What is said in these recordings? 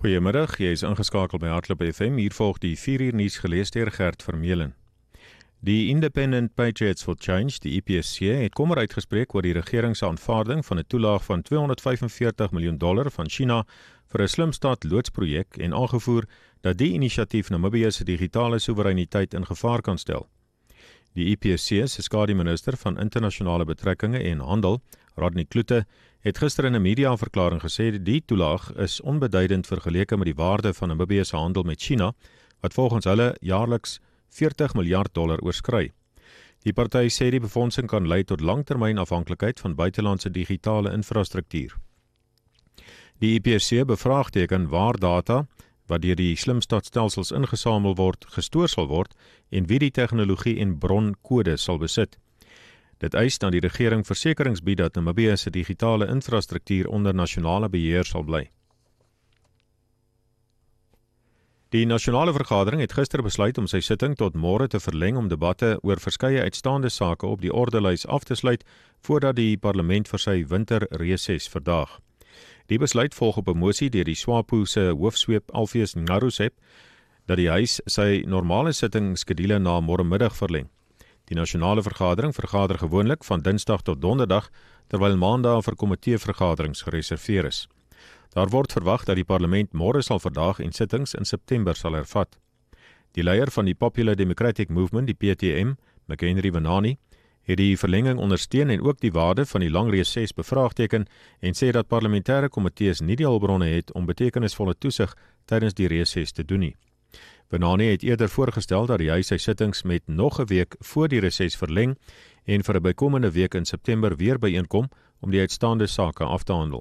Goeiemiddag, jy is ingeskakel by Hardloop FM. Hier volg die 4 uur nuus gelees deur Gert Vermeulen. Die Independent Patriots for Change, die IPSC, het kommer uitgespreek oor die regering se aanvaarding van 'n toelaag van $245 miljoen van China vir 'n slimstad loodsprojek en aangevoer dat die inisiatief Namibië se digitale soewereiniteit in gevaar kan stel. Die IPSC se skademinister van internasionale betrekkinge en handel, Rodney Kloete, het gister in 'n mediaverklaring gesê dat die toelaag is onbeduidend vergeleke met die waarde van Namibië se handel met China, wat volgens hulle jaarliks $40 miljard oorskry. Die party sê die befondsing kan lei tot langtermyn afhanklikheid van buitelandse digitale infrastruktuur. Die IPSC bevraagteken waar data, wat deur die slimstadstelsels ingesamel word, gestoor sal word en wie die tegnologie en bronkode sal besit. Dit eis dat die regering versekerings bied dat Namibië se digitale infrastruktuur onder nasionale beheer sal bly. Die nasionale vergadering het gister besluit om sy sitting tot môre te verleng om debatte oor verskeie uitstaande sake op die ordelys af te sluit voordat die parlement vir sy winterreses verdaag. Die besluit volg op 'n mosie deur die SWAPO se hoofsweep Alpheus Ngarusep dat die huis sy normale sittingskedule na môremiddag verleng. Die nasionale vergadering vergader gewoonlik van Dinsdag tot Donderdag, terwyl Maandae vir komiteevergaderings gereserveer is. Daar word verwag dat die parlement môre sal verdaag en sittings in September sal hervat. Die leier van die Popular Democratic Movement, die PTM, McHenry Venani, het die verlenging ondersteun en ook die waarde van die lang reses bevraagteken en sê dat parlementêre komitees nie die hulpbronne het om betekenisvolle toesig tydens die reses te doen nie. Venani het eerder voorgestel dat die huis sy sittings met nog 'n week voor die reses verleng en vir 'n bykomende week in September weer byeenkom om die uitstaande sake af te handel.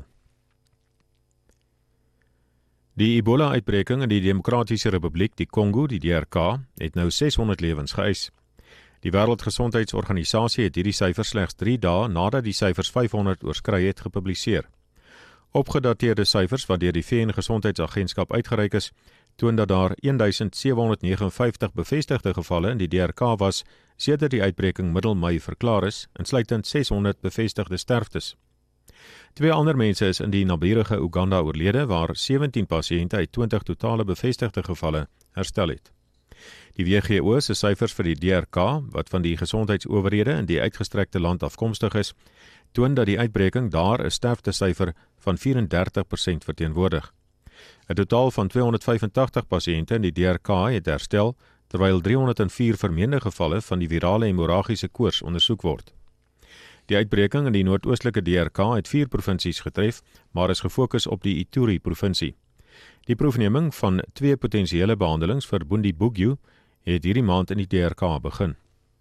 Die Ebola-uitbreking in die Demokratiese Republiek, die Kongo, die DRK, het nou 600 lewens geëis. Die Wêreldgesondheidsorganisasie het hierdie syfers slegs 3 dae nadat die syfers 500 oorskry het gepubliseer. Opgedateerde syfers wat deur die VN-gesondheidsagentskap uitgereik is, toon dat daar 1759 bevestigde gevalle in die DRK was sedert die uitbreking middel Mei verklaar is, insluitend 600 bevestigde sterftes. 2 ander mense is in die naburige Uganda oorlede, waar 17 pasiënte uit 20 totale bevestigde gevalle herstel het. Die WHO se syfers vir die DRK, wat van die gesondheidsowerhede in die uitgestrekte land afkomstig is, toon dat die uitbreking daar 'n sterftesyfer van 34% verteenwoordig. 'n Totaal van 285 pasiënte in die DRK het herstel, terwyl 304 vermeende gevalle van die virale hemorragiese koors ondersoek word. Die uitbreking in die noordoostelike DRK het 4 provinsies getref, maar is gefokus op die Ituri-provinsie. Die proefneming van 2 potensiële behandelings vir Bundibugyo het hierdie maand in die DRK begin.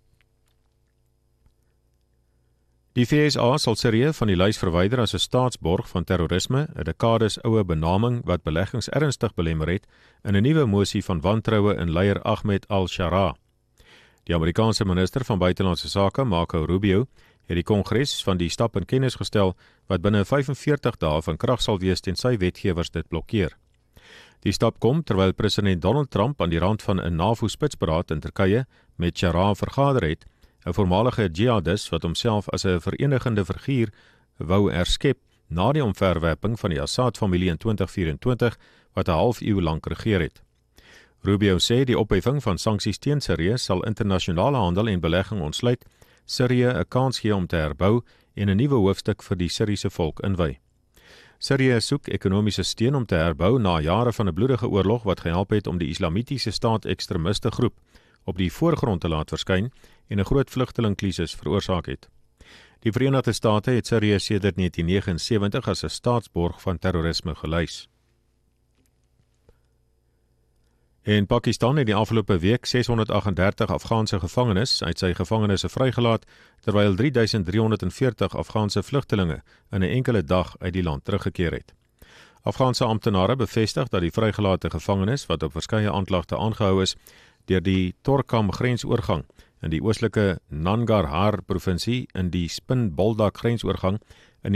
Die VSA sal Sirië van die lys verwyder as 'n staatsborg van terrorisme, 'n dekades oue benaming wat beleggings ernstig belemmer het, in 'n nuwe mosie van wantroue in leier Ahmed al-Sharaa. Die Amerikaanse minister van buitelandse sake, Marco Rubio, het die Kongres van die stap in kennis gestel wat binne 45 dae van krag sal wees tensy wetgewers dit blokkeer. Die stap kom terwyl president Donald Trump aan die rand van 'n NAVO-spitsberaad in Turkye met Sharaa vergader het, 'n voormalige jihadist wat homself as 'n verenigende figuur wou herskep na die omverwerping van die Assad-familie in 2024 wat 'n halfuur lank regeer het. Rubio sê die opheffing van sanksies teen Sirië sal internasionale handel en belegging ontsluit, Sirië 'n kans gee om te herbou en 'n nuwe hoofstuk vir die Siriëse volk inwy. Sirië soek ekonomiese steun om te herbou na jare van 'n bloedige oorlog wat gehelp het om die Islamitiese staat ekstremiste groep op die voorgrond te laat verskyn en 'n groot vlugtelingkrisis veroorsaak het. Die Verenigde State het Sirië sedert 1979 as 'n staatsborg van terrorisme gelys. In Pakistan het die afgelope week 638 Afghaanse gevangenes uit sy gevangenisse vrygelaat, terwyl 3340 Afghaanse vlugtelinge in 'n enkele dag uit die land teruggekeer het. Afghaanse amptenare bevestig dat die vrygelate gevangenes, wat op verskeie aanklagte aangehou is, deur die Torkham grensoorgang in die oostelike Nangarhar provinsie in die Spin Boldak grensoorgang